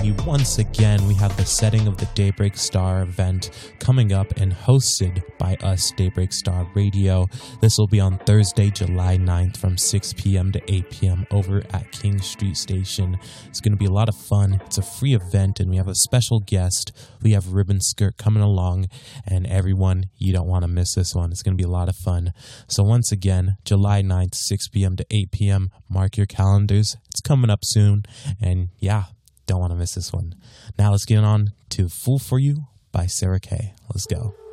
reminding you once again, we have the Setting of the Daybreak Star event coming up and hosted by us, Daybreak Star Radio. This will be on Thursday, July 9th from 6 p.m. to 8 p.m. over at King Street Station. It's going to be a lot of fun. It's a free event, and we have a special guest. We have Ribbon Skirt coming along, and everyone, you don't want to miss this one. It's going to be a lot of fun. So once again, July 9th, 6 p.m. to 8 p.m. Mark your calendars. It's coming up soon, and yeah, don't want to miss this one. Now let's get on to Fool For You by Sarah Kay. Let's go.